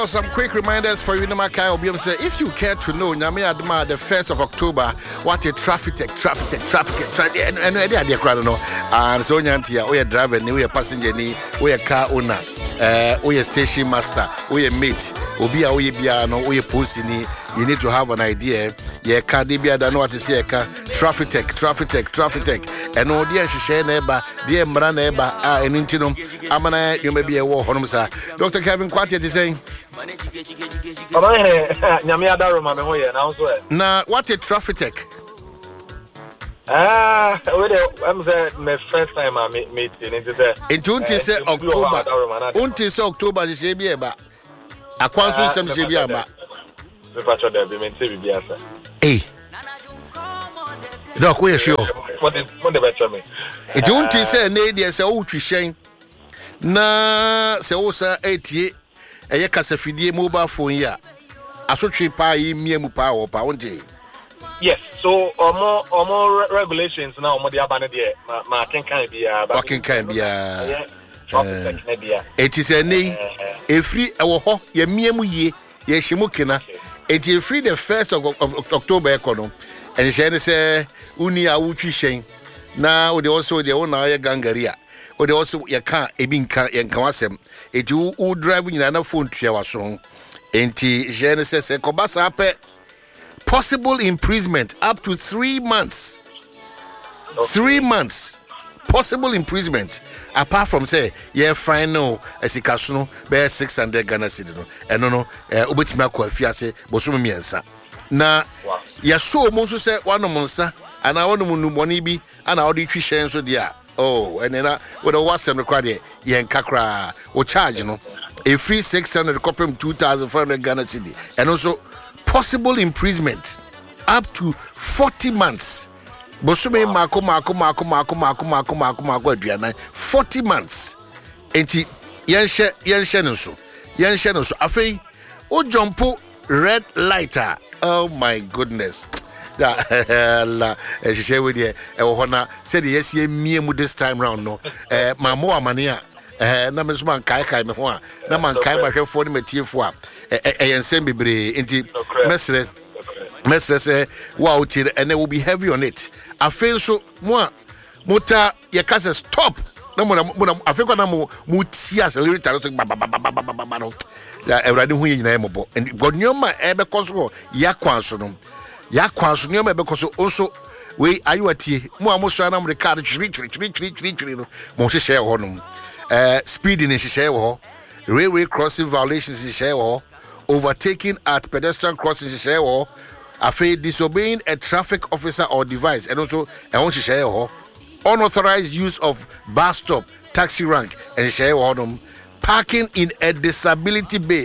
Some quick reminders for you, Namakai Obium say, if you care to know, Nyame Adama, the 1st of October, what a traffic tech, and idea crowd no. And so Nyantia, we are driver, we are passenger, we are car owner, we are station master, we are mate, we are biano, we are pussy. You need to have an idea. Yeah, Kadibia don't know what to say. Traffic tech. And all dear she neighbor, dear Mran neighbor, and intinum. Amana, you may be a war home, sir. Dr. Kevin Quatia is saying. Now, what a traffic tech? I'm my first time I meet in June, October. Until October, is a beer, but I can't see some Zibia. Hey, Doc, we're sure. What the better me? It won't say, Nadia, say, oh, Trishan. Na, say, oh, sir, 88, a Yakasafidi mobile phone, ya. I saw three pie, me and power, poundy. Yes, so more regulations now, more the abanity, my can be a walking can be a. It is a name, a free, our ye miamu ye, shimukina. It is free the 1st of October, econo, and she say, Uni Awuchi Shane. Now, they also the owner Gangaria, or they also your car, a being car and Kawasem. It you driving in an phone to our song. And she says, Kobasa, possible imprisonment up to 3 months. Okay. 3 months. Possible imprisonment, apart from say, yeah, fine, no, as a casino, bear 600 Ghana cedino, and no, Ubitimako Fiase, Bosumiansa. Now, ya so most say one of Monsa, and I want to Monibi, and I already share so dear. Oh, and then with a what's required, Yan Kakra, or charge, you know, a free 600 copy 2,500 Ghana cedi, and also possible imprisonment up to 40 months. Bosume Mako 40 months. Enti Yanshe no so. Afei o jumpo red lighter. Oh my goodness. La she share with you. Hona said yes ye miemu this time round no. Mamo amania. Na me so man kai me ho a. Na man kai ma hwefo ne matiefo a. Yensem bebre. Enti mesre say wow and they will be heavy on it. I feel so moi mota ye can say stop no mo I feel na mo tia accelerate no ya everade hu yina emobo and godnyoma ebe koso ya kwanso no nyoma ebe koso also we ayuatie mo amoso na mo de car chiri no mo hye ho no speed in hye ho railway crossing violations hye ho overtaking at pedestrian crossings hye ho afe disobeying a traffic officer or device and also unauthorized use of bus stop taxi rank and parking in a disability bay.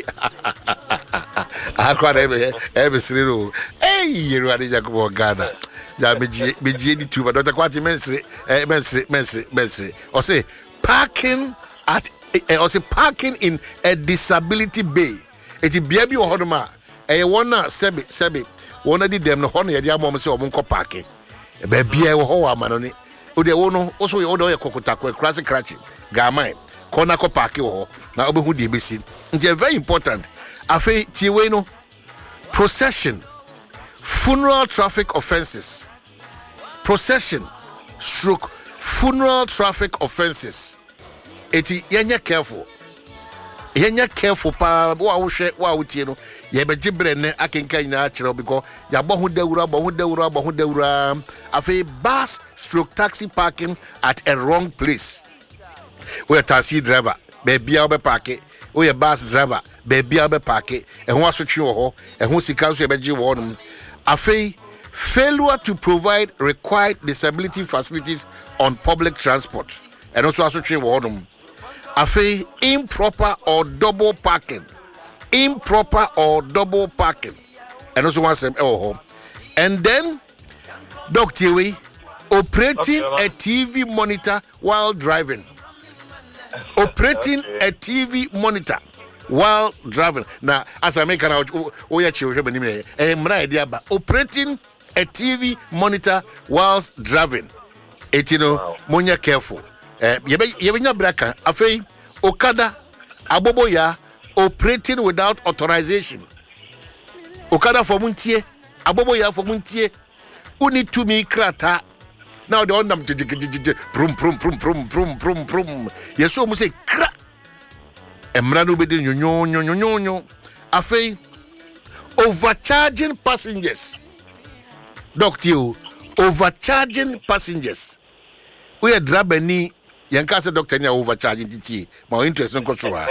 I can't ever say no. Hey, you are the Ghana. BG2, but Dr. Kwati Mense. Or say parking at or say parking in a disability bay. It's a baby or Hodoma. A one sebi. One of them no honor ya mom say omunko parke e ba bia wo ho amanoni o de wo no also you do kokota ko classic crashing gamai corner ko parke wo na obehu de besi nti very important afei tiwe no procession funeral traffic offenses eti yenya careful pa wa wo hwe wa wotie no ye begibre ne akenka nyina kire because ya bohu dawura afi bus/taxi parking at a wrong place. We a taxi driver be bia be park we a bus driver be bia be park e ho asotwe wo ho e ho sika so ye begi wo no afi failure to provide required disability facilities on public transport and also asotwe wo no afi improper or double parking and also one sem and then Dr. We operating a TV monitor while driving a TV monitor while driving. Now as I make an out operating a TV monitor whilst driving it monya careful yebenya braka afei okada aboboya operating without authorization. Okada for muntie, abobo ya for muntie. Uni to me krata. Now the on them prum. Yes, so must say cra. Emrano be nyo. Afei overcharging passengers. Doctor, overcharging passengers. We are drabeni. Yankasa doctor ni overcharging titi. My interest no control.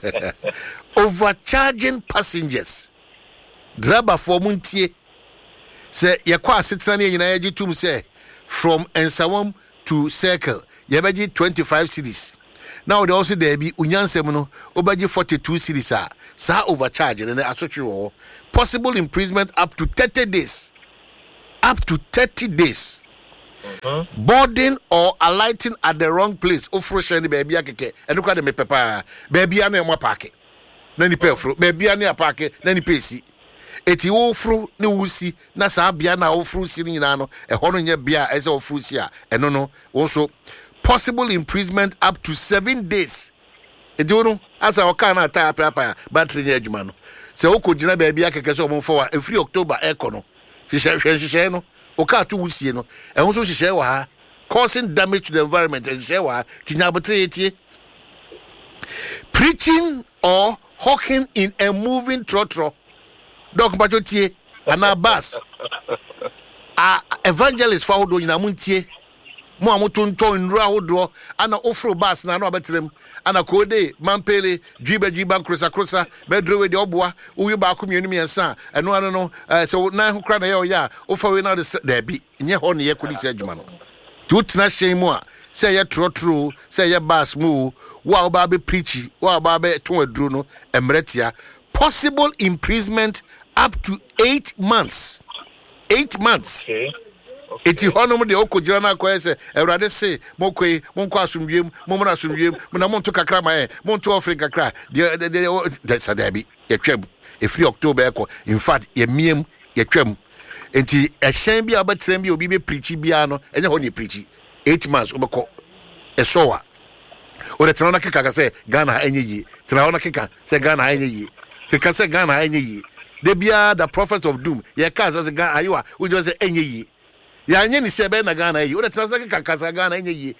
Overcharging passengers. Draba for muntie. Say yakwa sitran ye nyina yaji tum say from Ensawam to Circle. Yabaji 25 cities. Now they also there be unyansem no obaji 42 cities are sa overcharging and asochi possible imprisonment up to 30 days. Up to 30 days. Boarding or alighting at the wrong place. Ofro the baby akeke. And look at me papa. Baby ane mo parke. Nani pay fro. Baby ane parke. Nani pay si. Eti ofro ni wusi. Na sa bia na ofro si ni na no. E hono nye bia ese ofro si a. Eno no. Also possible imprisonment up to 7 days. Eti wono asa oka na tire papa battery nye adwuma no. Se oko gina baby akeke so mo for a free October eko no. Shisha no. Oka to wusie no. E ho so shisha wa ha. Causing damage to the environment and shisha wa tinyabotre preaching or hawking in a moving trotro. Dok mpacho tie ana bus. Evangelist fa hodo nyina muntie. Mo amotonto nru ahodo ana ofro bus na no abetrem ana kode mampele dwiba krosa bedrowe de oboa uwi ba ko mienu miensa eno ano no so na ho kra na ye oya ofa we na de bi nye ho ne ye kodi se adwuma no tu tena hyen mu a se ye trotro se ye bus mu wa ba be preach wa ba be ton aduro no emretia possible imprisonment up to 8 months. 8 months. Okay. Eti hono de okojira na kwa ese Ewrade se mokwe monko asumdwem momna asumdwem na monto kakra ma monto ofre kakra de sadabi yetwem e free October eko in fact ye miem yetwem enti ehyen bia obetrem bia obi be preach bia no enye ho ne preach 8 months obeko esowa o de tena keka se Ghana enye yi tena ona keka se Ghana enye yi keka se Ghana enye yi de bia the prophet of doom ye ka se Ghana ayiwa we just say enye yi ya nye ni sebe na Ghana yi o de tena se keka Ghana enye yi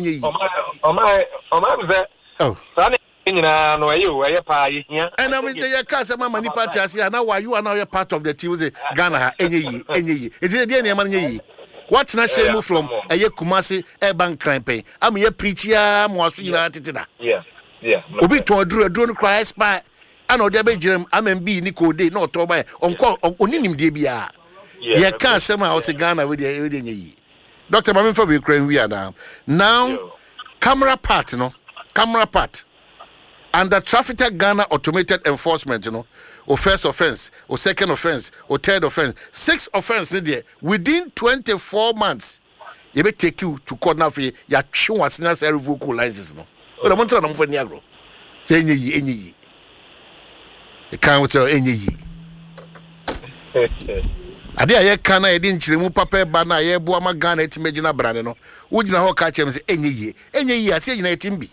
o my be oh sane nyina no aye pa ye hia and I mean ye ka se mama ni party ase na wa you are now part of the team say Ghana enye yi e dey na enye yi what na shame from aye Kumasi urban crime pen am ye preach ya mo aso nyina teteda yeah obi to aduro no cry spy ana ode be jirem amembi ni kode na otoba onko oninim de bia ye ka se ma o se Ghana we dey enye yi Dr. Mamimfa be crane we are now camera part under Traffic Ghana automated enforcement, or first offense, or second offense, or third offense, 6 offense there within 24 months. You may take you to court now for your show as necessary vocal licenses. No, but I want to know for Niagara. Say any ye. You can't tell any ye. I dare can I didn't remove papa banner, ye boama Ghana to Majina Brandano. Would you know catch him say any ye, I say you know Timby.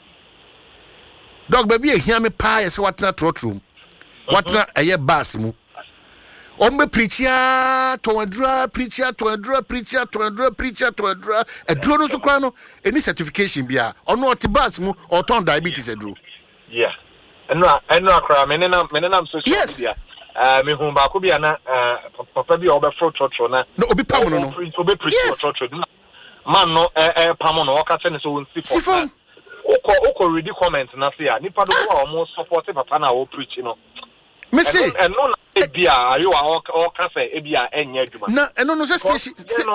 Dog baby hear me pa say what na trotrum what na aye bass mu ombe preacher to adra adro no so kwa no any certification bia ono oti bass mu or turn diabetes adro yeah eno akra menena social media me hu ba ko bia na papa bia obe fro trotro na no obi pam no obe preacher trotro man no pam no o ka tene so won sifo Oko read the comment na say nipa do wa almost support papa na o preach no me say and no na bia ayo o ka say e bia enye adwuma na no say station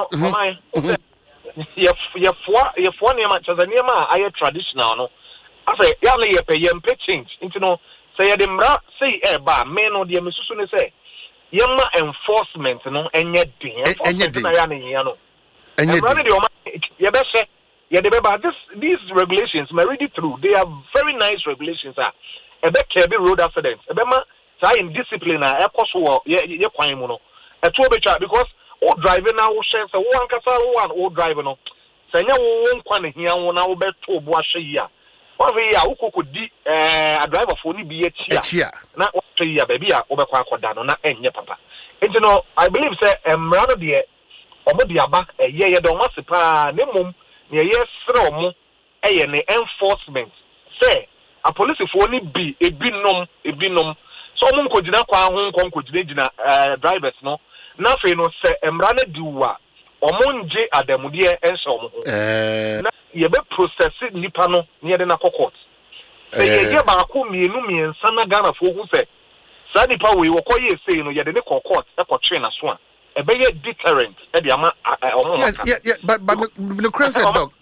ye fo ne ma Tanzania ma aye traditional no after ya le ye pay change into no say ye dem ra say e ba me no de mesusu ne say ye ma enforcement no enye din na ya ne ya no enye din ye be say yeah, these regulations, I read it through. They are very nice regulations. Ebe kebi road accidents. Ebe ma say in discipline. Ye kwanye mo no. Because o driving now share say one kasa one o driving no. Say nya wo nkwa ne hia wo na wo beto bo ahye ya. Favi ya ukoko di a driver for ni be chia. Na what ya baby ya obekwa akoda na enye papa. Enti no I believe say emrano de omo dia back ye don wasipa ne mum ne ye sre omo eye ne enforcement. Say a police for ni be ebinom so omo nkogina kwa ho nkogina drivers no na fe no say emrano diwa omo nje adamude enso omo na ye be process nipa no ne de na court say ye ba ko mienu na Ghana fo hu say sa nipa we wo koye say no ye de ne court e ko twe na so a e be ye deterrent e de ama omo but no cranse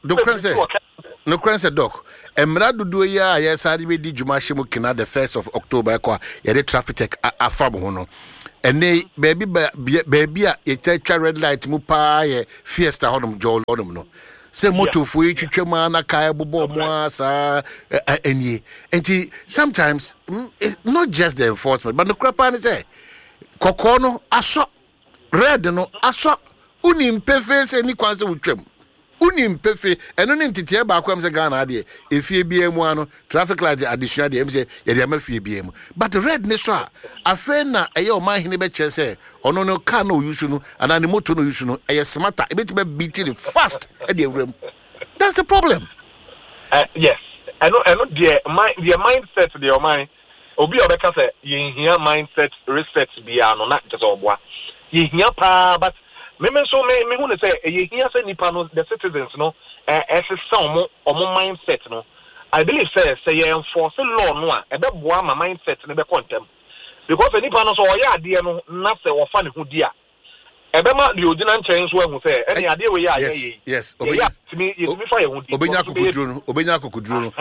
doc emra dudu ya sari be di juma shemu kina the 1st of October kwa ye de traffic tech afam ho no ene baby a ye twa red light mu pa ye fiesta honum jol honum no se moto fu yi twetwema na kai bobo mo asa enie enti sometimes it's not just the enforcement but the crap say kokko no aso red no aso uni mpefe se ni kwanse wutwem uni mpefe eno ne ntete ba akwam se Ghana de efie bia mu ano traffic light additional de emse ye de amafie bia mu but red ne so afa na eye o man hene be chese ono no car no use no ana ne motor no use no eye smarter e beti be beat it fast e de awram. That's the problem. Yes, I know the mindset the mind obi obeka say ye hia mindset reset bia no na just obwa ye hia pa but me so me hu ne say ye hia say nipa no the citizens no omo mindset no I believe say ye enforce law no a e be boa ma mindset ne be contem because nipa no so oya ade no na say wo fa ne hu dia e be ma the odina nchen so ehu say any ade we ya ye yes me fa ye hu dia obenya kokuduro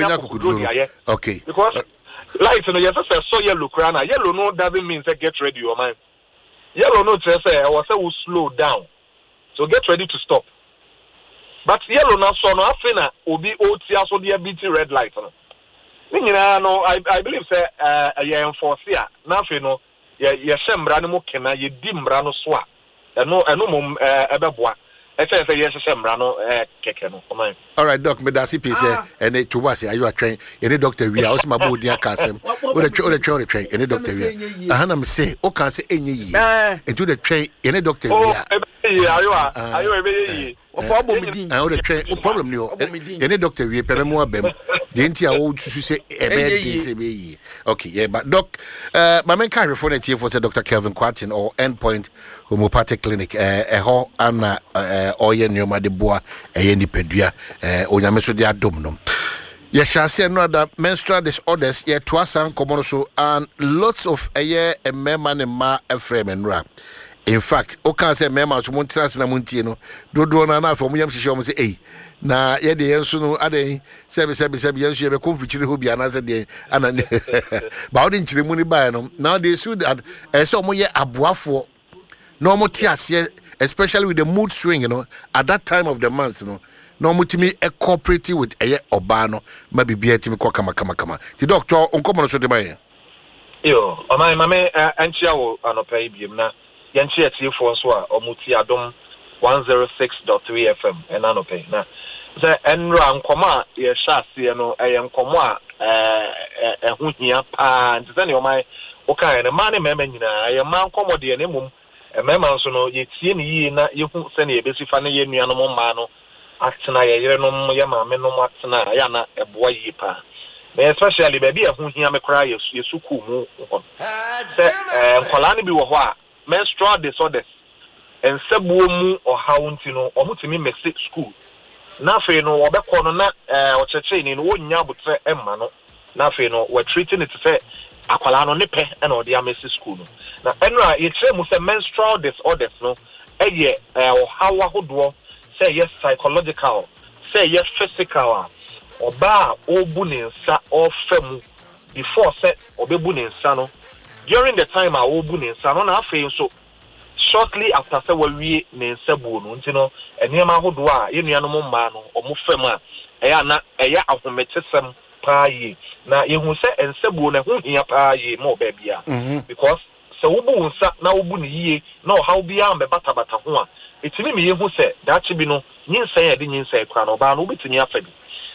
okay because light no yes say so yellow crana yellow no doesn't mean say get ready your mind. Yellow no say I was say we slow down. So get ready to stop. But yellow na so no afina obi oti aso de BT red light no. No I believe say ye enforce ya na afi no ye shembra no mo kena ye di mbra no so a eno mom ebeboa. I say yes shembra no keke no. All right doc me da CP say and to was are you a train any doctor we also my body akasem o the train any doctor we ahana me say o can say enye yi into the train any doctor we are you for bomidin o the train problem ni o any doctor we peme mo abem the ntia o susu say e be say be yi okay yeah but doc my main carry for net here for Dr. Kelvin Kwarteng or Endpoint Homeopathic Clinic ho ana oye nyoma de boa ni pedua onyame so de adom no ye shall say no other menstrual disorders ye twasan common so and lots of member ne ma efrem enra. In fact o can say members so montrans na montie no dodo na na afo mo yam hihye o mo say eh na ye de yenso no aden sebe yenso ye be konfichiri ho bia na say de ana ba o de nchire mu ni ba no now they should that so mo ye aboafo no mo ti ase especially with the mood swing at that time of the month no mutimi cooperate with oba no ma bibia timi ko kama the doctor onko mo so de baye yo o my mame anchia wo anopai biem na yanchia tiefo so a omuti adom 106.3 FM en anopai na ze enra nkoma ye hyase no nkoma a ehuhia pa ntse ne o my o kan ne ma ne mema nyina ye ma nkomode ne mum emema nso no ye tie ne yi na ye hu se ne ye besifa ne ye nua no ma no atena ye yere no ye ma me no atena ya na eboa yi pa me especially baby ehun hia me kra ye suku mu se nkola ne bi wo ho a menstrual disorders ensebuo mu ohawunti no omutimi mesi school na fe no obekọ no na ocheche ni no wonya abotre emma no na fe no we treating it say akwala no ne pe na odi amesi school no na enra ye kire mu say menstrual disorders no eye ohawa hodo say yes psychological say yes physical oba obu ne nsa ofam before say obebu ne nsa no during the time a obu ne nsa no na afi so shortly after say we ne nsa bu no ntino enema hodo a ye nuanom mma no omufam a eya na eya ahometesem pa yi na yehu se ensebuo na hu hia pa yi mo ba bia because se wobu nsa na wobu ne yie na o haw bia me bata ho a etimi me yehu se daachi bi no nyinsa ya de nyinsa ekra no ba no obetimi afa bi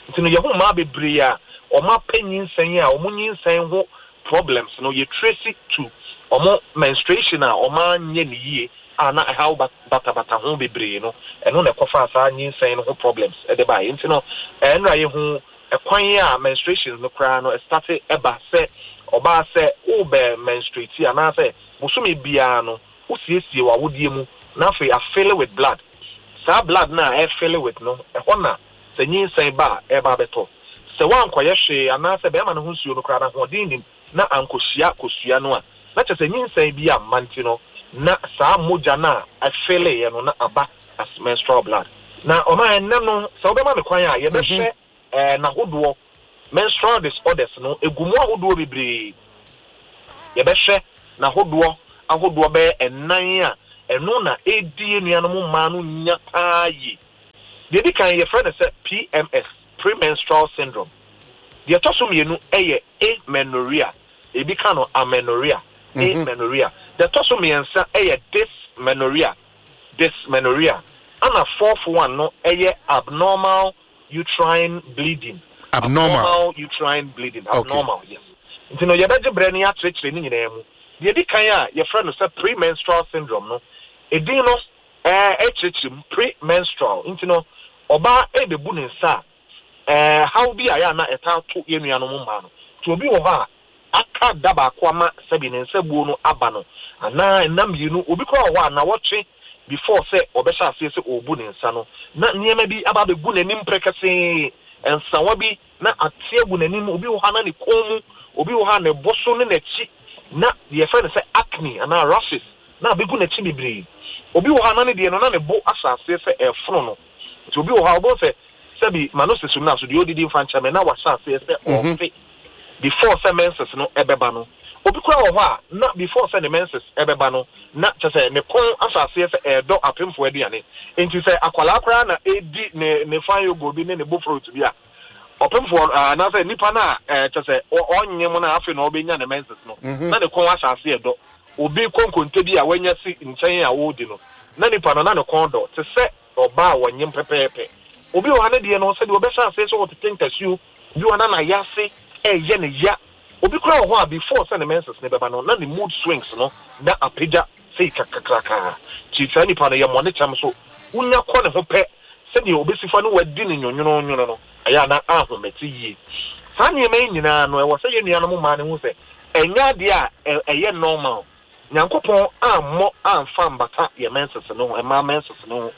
nti no ye ho ma bebre a o ma panyin san a o munyin san ho problems no ye trace it to omo menstruation a o ma nye ne yie ana how bata ho bebre no eno na kofa asa nyin san ho problems e de ba nti no enra ye ho ekwan a menstruation no kra no start eba se oba se wo be menstruate ana se busumi bia no wo siesie wa wodie mu na fe a fill with blood sa blood na e fill with no e hona se nyin san ba e ba beto se wan koye hwe ana se be ma no ho nsuo no kra na ho din nim na ankohia kosua no a na che se nyin san bia manti no na sa moja na a fill ye no na aba as menstrual blood na o ma enna no se obe ma me kwan a ye be hwe na hodo menstrual disorders no egumu ahodo bebre ye be hwe na ahodo be enan a eno na edi enuanom ma no nya paayi de di kan ye friend say PMS premenstrual syndrome de toso mienu eye amenorrhea e bi kan no amenorrhea amenorrhea de toso miensa eye dysmenorrhea ana fourth one no eye abnormal uterine bleeding. Abnormal uterine bleeding. Abnormal, yes. Nti no ye beje bre ne ya tretre ni nyina mu. De di kan a ye friend no say premenstrual syndrome no. Edin no tretre premenstrual. Nti no oba e bebu ne nsa how bi aya na eta to ye nuanom ma no. To obi wo ha aka daba kwa ma sabi ne nsa buo no aba no. Ana enam yinu obi kwa ho na wotwe before say obesha ase say obu ne nsa no. Na niema bi aba bebu nanim prekase ensawa bi na atie gu nanim obi wo ha na ne komu obi wo ha na boso ne nachi na ye friend say acne ana rashes na begu nachi bibiri obi wo ha na ne de no na ne bo asase say efro no ti obi wo ha obo say sabi manosis na so de odidi fancha me na wasase say ofe before say menses no ebeba no obi kwa wo ha na before say the menses ebeba no na chese ne kon asase say edo apemfo aduane enti say akwala akra na edi ne fan yogo bi ne bo fruit bi a opemfo na say nipa na chese onyem na afi na obenya ne menses no na ne kon asase edo obi konkonte bi a wanya si nchen a wodi no na nipa no na ne kon do te say oba wonyem pepepe obi wo ha ne de no say de obesha ase so wotenkasiu bi wana na yase ye ne ya obi kura ho before say the menses ne beba no na the mood swings no na apija say kakakaka chita ni pa na ye monitor so unya ko ne ho pe say de obesifa no wadi ne nyonyono no aya na ahometi yi sa ne me nyina no e wo say ye nua no mo ma ne hu say enya de a eye normal nyankopon ammo amfa mbata ye menses no e ma menses no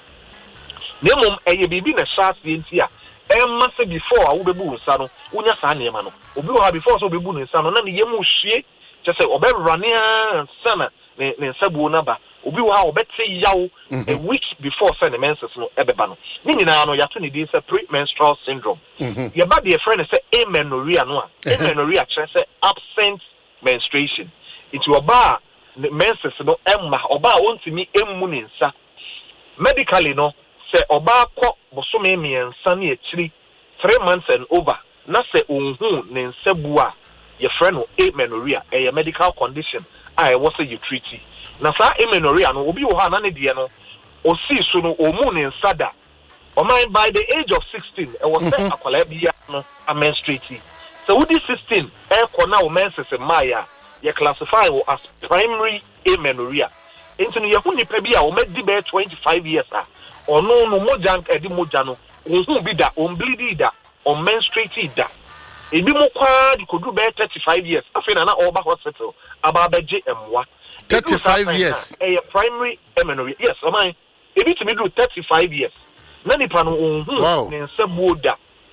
nemum eye bibi na shaft enti a emma say before a wo bebu nsa no unya sa ne ma no obi wo ha before so bebu nsa no na ne yemu hwie che say obe rania sana ne nsabu na ba obi wo ha obete yawo a week before say the menses no ebeba no ni nyina no yato ne di say premenstrual syndrome ye ba de friend say amenorrhea no a amenorrhea che say absent menstruation it oba menses no emma oba wontimi emmu ne nsa medically no say oba ko bosome miensa na ekiri 3 months and over na say onhu ne nsabu a ye friend no amenorrhea a medical condition I was say you treat na sa amenorrhea no obi wo ha na ne de no o si so no omu ne nsada o man by the age of 16 e was say akwala bia no a menstruate so with 16 e ko na o menses maya ye classify wo as primary amenorrhea into ye hu nipa bia o medi be 25 years ono no moja edi moja no ohun bi da on bleed da on menstruate da ebi mo kwa di kodu be 35 years afena na oba hospital aba beje emwa 35 years primary amenorrhea yes o man ebi to me do 35 years na nipa no ohun ne nsabuo da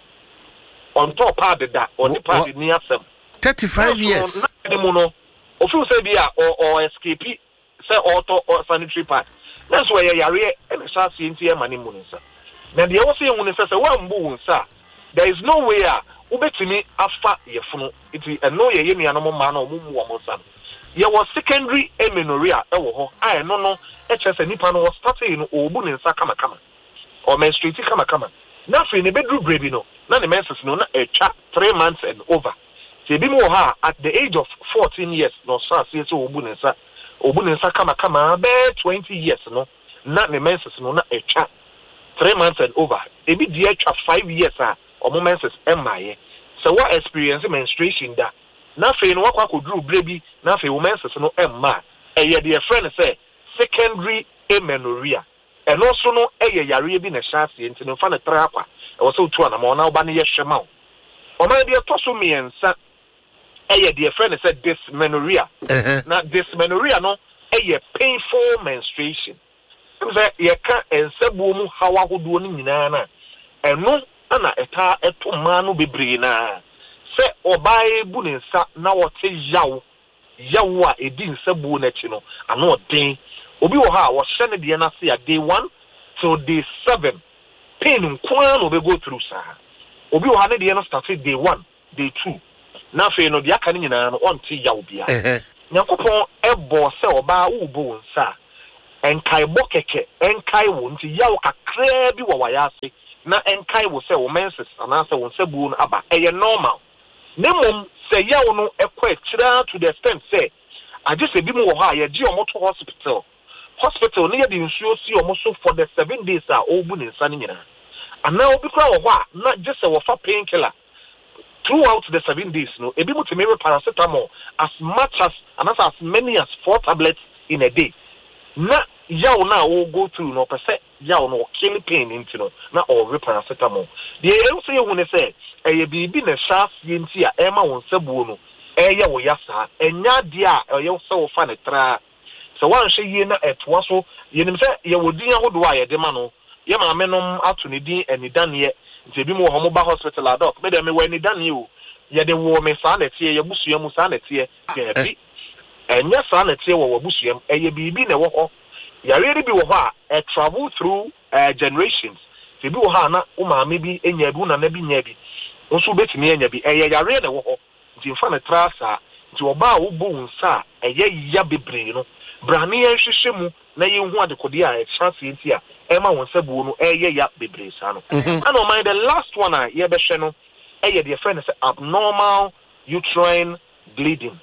on top pad da on the pad ni asem 35 years na mo no o feel say bia or escape say auto or sanitary pad that's why yare and sa CNT mani mu nsa na de wo say hu nsa say wa mbu nsa there is no way ubetimi afa yefunu iti eno ye nuanom ma na omumu wo nsa ye was secondary amenorrhea e wo ho ai no e chese nipa no start no obu ne nsa kama or menstruate kama na fi ne bedru brebi no na ne menses no na etwa 3 months and over se bi mo ha at the age of 14 years no sa se obu ne nsa kama be 20 years no na ne menses no na etwa 3 months and over ebi di etwa 5 years menses emaye so what experience menstruation da na fe no wakwa kodru brebi na fe menses no emma eye de friend say secondary amenorrhea and also no eye yare bi na hyaase enti no fa na trapa e wo so tu ana ma ona oba ne ye hwema o ma de to so miensa eye de friend say dysmenorrhea na dysmenorrhea no eye painful menstruation say ye ka ensabuo mu hawa hodo no nyina na eno ana eta eto ma no bebre na se obae bu ne nsa na wote yawo a edi nsabuo na chi no ano odin obi wo ha wo hye ne de na se ya day 1 till day 7 pain nkwa no be go through sa obi wo ha ne de na start day 1 day 2 na fe no de aka ne nyina no onti yawo bia nyakopon ebo se oba wo bo nsa enkai bokeke enkai wo nti yawo kakra bi wo wayase na enkai wo se wo menses ana se wo nsabuo no aba eye normal nemom se yawo no ekwa kira to the extent say aje se bi mu wo ha ye gi omoto hospital ne ye di nsuo si omoso for the 7 days a obu ne nsa ne nyina ana obi kra wo ha na je se wo fa painkiller throughout the 7 days no ebi mu temi paracetamol as much as many as 4 tablets in a day na yawo na wo go through no pese yawo no kill pain into no na or paracetamol the em say hu ne say eye bibi na sha sie nti a ema won sabuo no eye wo yasa enya de a eye so wo fa ne tra so wan hye ye na etwa so ye nim say ye wodin ahodo a ye de ma no ye ma menom ato ne din anidane nti bi mo ho mo ba hospital adok me de me wani dane o ye de wo me sa na tie ye busua mu sa na tie ye bi enya sa na tie wo busua eye bibi na wo ho yare bi wo ho a travel through generations ti bi wo ha na o ma me bi enya bi na na bi nya bi nso betimi enya bi eye yare na wo ho nti mfa na trasa nti oba a wo bo nsa eye ya bebre no brane ye hwehwe mu na ye hu adekode a chance nti a ema won sabuo no eye ya bebre sa no and on my the last one a ye be hwe no eye the friend say abnormal uterine bleeding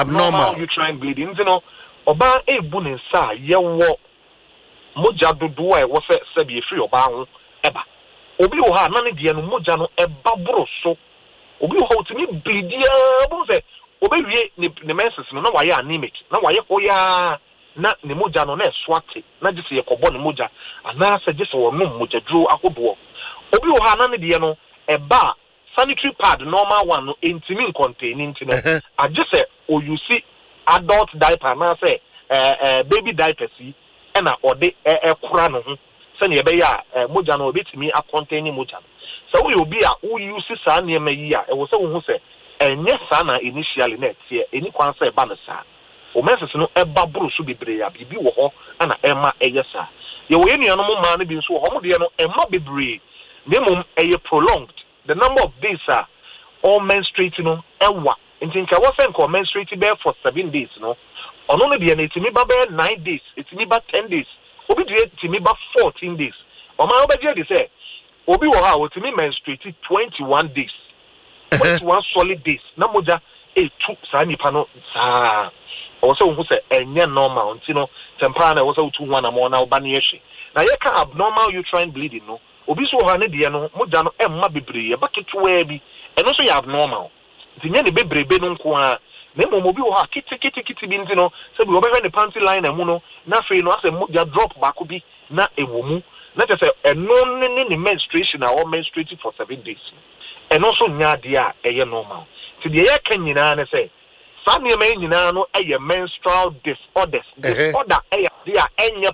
nti no oba ebu ne nsa ye wo moja dodo a wo se be free oba ho eba obi wo ha na ne de no moja no eba boro so obi wo ha otimi bleedia bo se obewie ne menses no na waye anemic na waye hoya na ne moja no na eswate na gise ye kobo ne moja ana se gise wo no moja duro akodo obi wo ha na ne de no eba sanitary pad normal one no intimi contain intino agise o you see adult diaper na say baby diaper si na ode ekura no ho se ne be ya moja no obetimi a contain moja so we obi a wo use sa na ema yi a e wo se wo hu se enye sa na initially na tie eni kwan se ba na sa o menses no eba buru so bebre ya bibi wo ho ana ema eye sa ye wo yenu no ma na bi nso ho mo de no ema bebre nemum eye prolonged the number of days are all menstruating no ewa ntinka wo se nko menstruating be for 7 days no ono no de na etimi ba be 9 days etimi ba 10 days obi de etimi ba 14 days o ma obeje de say obi wo ha otimi menstruate 21 days 21 solid days na moja etu sa nipa no sa o se wo se enye normal ntino tempera na wo se utu ho na mo na oba ne yehwe na ye ka abnormal uterine bleeding no obi so ha ne de no moja no emma bebre ye baketwa bi eno so ya abnormal ntinye ne bebrebe no nko a na mobi wo ha kiti bi ntino se bi obehwe ne panty line na mu no na fe no ase moja drop baako bi na ewo mu na te se eno ne menstruation or menstruating for 7 days and also nyade a eye normal ti de ye kan nyina ne say sa ne me nyina no eye menstrual disorders disorder eye de a enye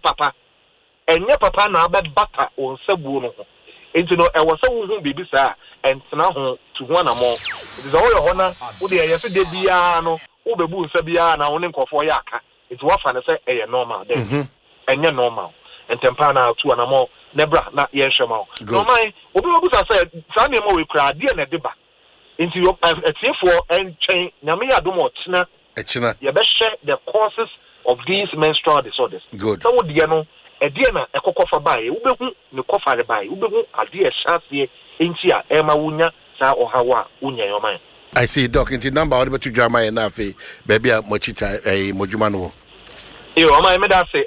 papa na abebata on sabuo no ho enti no e wo se wo hu bibi sa entena ho tu ho na mo it is all your honor wo de ye se de bia no wo bebu nsa bia na wo ne nkofo ya aka enti wo fa ne say eye normal then enye normal entempa na tu na mo nebra na ye hwema no mai obi sa say sa ne mo we kra de na de ba enti yo atiefo entwen nyame ya dom otena ye be share the causes of these menstrual disorders so wo de no edie na ekokofa bae ubehu ne kofa re bae ubehu ade ehyasie enti a ema wunya sa ohawa unya yoman I see doc into number what to drama na afi baby a mochita mojuma no yo ama me da say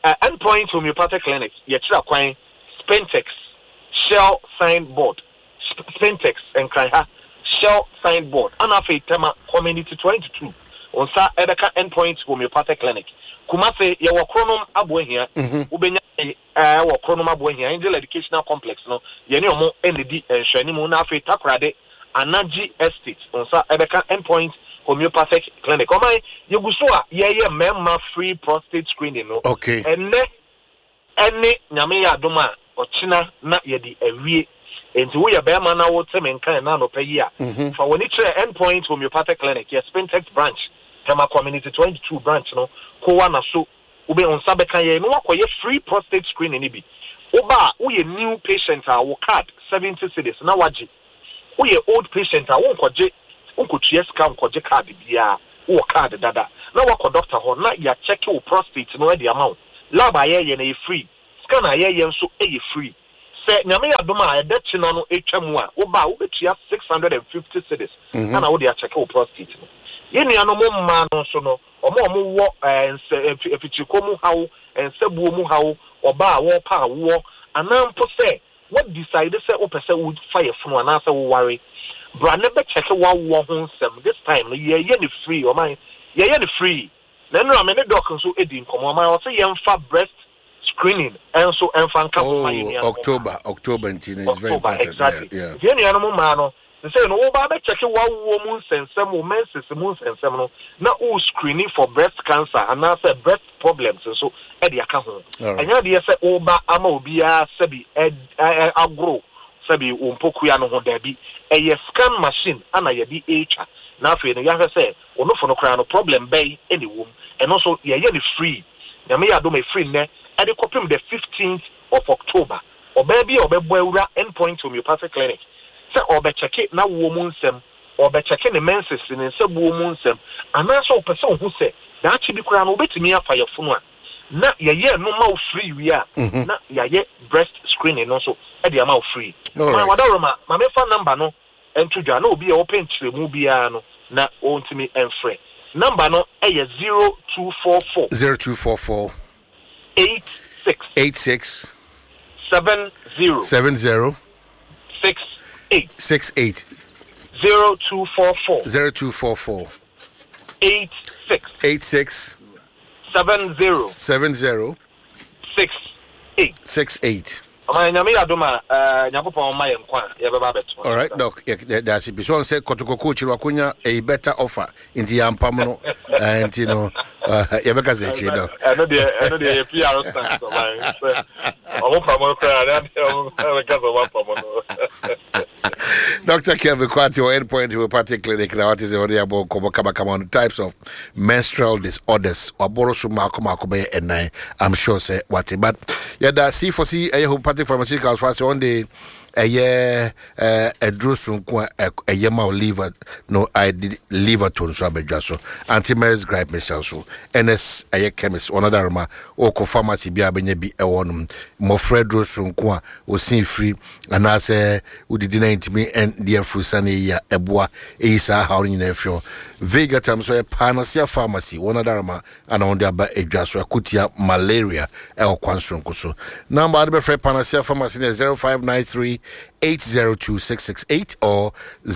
endpoint homeopathic clinics ye kira kwan Spentex Shell signboard Spintex and Kaiha Shell signboard. And after Tema Community 22 on Sa Edeka Endpoint Homeopathic Clinic. Kumase yawo Chronom Abwe here, Ubenya wa Chronom Abwe here, Angel Educational Complex no. Yeni omo ND Shanimu na after Takrade Anaji Estate on Sa Edeka Endpoint Homeopathic Clinic. Omai Yugusua ye memma free prostate screening no. Okay. Ene nyame ya adoma ochina na yedi awie enti wo ya be ma na wo teme nkan na no payi a fa woni kire Endpoint Homeopathic Clinic yes Spintex branch Tema Community 22 branch no ko wa na so ube onsa be kan ye no wakoye free prostate screening ni bi oba wo ye new patient a wo card 70 cedis na waji wo ye old patient a wo nkoje unkotua sika nkoje card bia wo card dada na wako doctor ho na ya check wo prostate no e di amount lab aye na e free scan aye nso e free se nyame ya doma e de chino no etwamu a oba wo betua 650 cedis na wo de check wo prostate no yeni ano mo mma no so no omo wo efichikomu hawo ensabuo mu hawo oba a wo pa wo anampo se what decide say o pese wo fire funu ana say wo worry bra ne be check wo ho nsem this time no ye ni free o man ye ni free na no am ne doc so edi nkomo man o say ye mfa breast screening and so emfa nka mo man ni October is very important. Exactly. Yeah. Yeni ano mo ma no say no oba be check wo mu nsensem wo menses mu nsensem no na o screening for breast cancer and say breast problems so e de aka ho anya de say oba ama obi a sabi agro sabi ompoku ya no ho dabi e scan machine ana ye di echa na afi no ya say onofo no kra no problem bay any wom and also ye ni free na me ya do me free ne e de kopim the 15th of October oba bi obebo awura Endpoint Homeopathic Clinic se obecheke na wo mu nsem obecheke ne menses ne nsabuo mu nsem anaso opese ohu se da achi bi kura no obetimi afa ye funu a na ye no ma free wi a na ye breast screening no so e de ma free ma wadaroma ma me fa number no entudwa na obi e open kiremu bia no na ontimi enfre number no e ye 0244 86 70 68 0244 86 70 68. All right, Doc. That's it. So, say Kotoko coach Wakunya a better offer in the Ampamono, and you know, Yabaka Zechi. I know the PR stand. Dr. Kevin Kwati, your Endpoint Homeopathic Clinic, now what is the audio about Kobakama types of menstrual disorders or Borosuma Komakobe and I, I'm sure say what but yeah, that C4C a homeopathic pharmaceuticals was one day a year a drusum a yama liver no I did liver tone so abejaso anti-mares gripe meshalso NS a chemist one other ma oko pharmacy bia benye bi e wonum mo fredrosum kwa o sin free and I say we did me and dear frusani ya eboa isa how in efio Vega tam so a Panacea Pharmacy one other ma and on the ba edwaso akutia malaria e okwanson kuso number ade be free Panacea Pharmacy 0593 802-668 or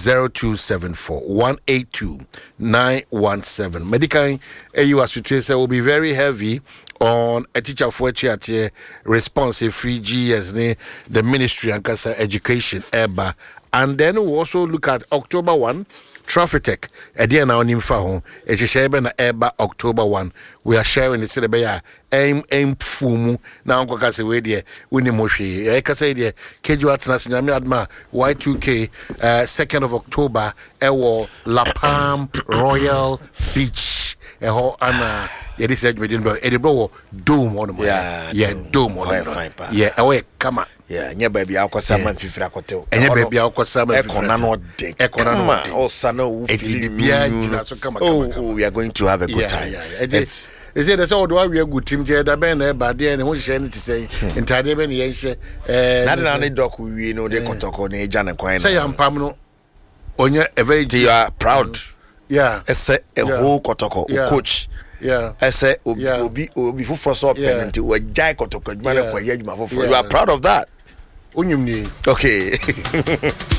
0274-182-917. Medical AU as will be very heavy on a teacher for a responsive free GS, the Ministry and Education, EBA. And then we'll also look at October 1. Traffic again now in Faho, Eba October 1. We are sharing the Celebea aim fumu now Kokase Wedia, Winimoshi, Ekasadia, Kejuat Nasinami Adma, Y2K, 2nd of October, Ewo, La Palm, Royal Beach, Eho Anna. Yeah, this is Edinburgh Dome on the Dome on the yeah, away, come on. Yeah, nya baby akosa man fifira akotel. Enya baby akosa man fifira. Ekona no de. Osano bia jina so kama. Oh, we are going to have a good time. It's is it so do we a good team je da ben na ba de ne ho hye ne ti say entade be ne ye hye na ne doc we no de kotoko na eja ne kwan. Say ampam no onye a very you are proud. Yeah. Ese a whole kotoko coach. Yeah. Ese obi for so penalty we jai kotoko adwuma na kwa ye adwuma for. You are proud of that. Onyum ni. Okay.